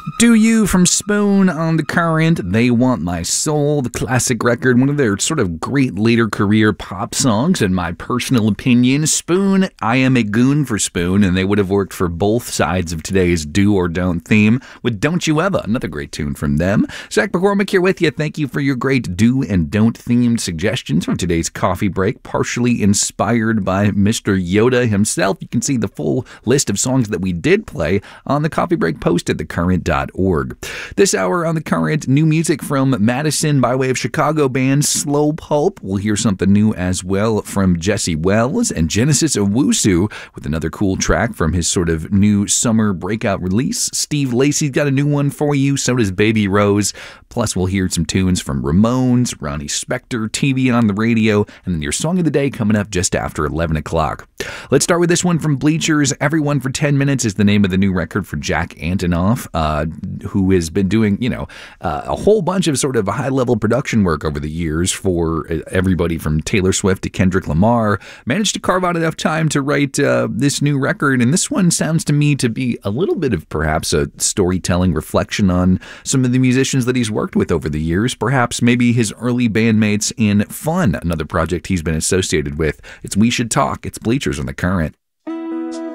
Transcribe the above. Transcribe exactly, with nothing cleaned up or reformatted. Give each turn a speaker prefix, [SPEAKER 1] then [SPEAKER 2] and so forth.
[SPEAKER 1] Do You from Spoon on The Current. They Want My Soul, the classic record, one of their sort of great later career pop songs, in my personal opinion. Spoon, I Am a Goon for Spoon, and they would have worked for both sides of today's do or don't theme with Don't You Ever, another great tune from them. Zach McCormick here with you. Thank you for your great do and don't themed suggestions from today's coffee break, partially inspired by Mister Yoda himself. You can see the full list of songs that we did play on the coffee break post at the current dot org. This hour on The Current, new music from Madison by way of Chicago band Slow Pulp. We'll hear something new as well from Jesse Wells, and Genesis Owusu with another cool track from his sort of new summer breakout release. Steve Lacy's got a new one for you, so does Baby Rose. Plus, we'll hear some tunes from Ramones, Ronnie Spector, T V on the radio, and then your song of the day coming up just after eleven o'clock. Let's start with this one from Bleachers. Everyone for ten minutes is the name of the new record for Jack Antonoff, uh, who has been doing, you know, uh, a whole bunch of sort of high-level production work over the years for everybody from Taylor Swift to Kendrick Lamar. Managed to carve out enough time to write uh, this new record, and this one sounds to me to be a little bit of perhaps a storytelling reflection on some of the musicians that he's worked with over the years, perhaps maybe his early bandmates in Fun, another project he's been associated with. It's We Should Talk. It's Bleachers on The Current.